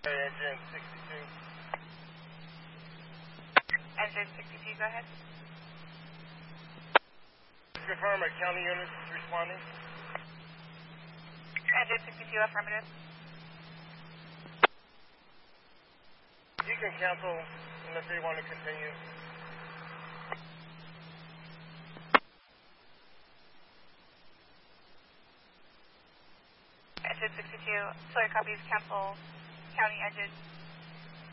Engine 62. Engine 62, go ahead. Confirm a county unit is responding. Engine 62, affirmative. You can cancel unless they want to continue. Engine 62, Sawyer copies, cancel county engine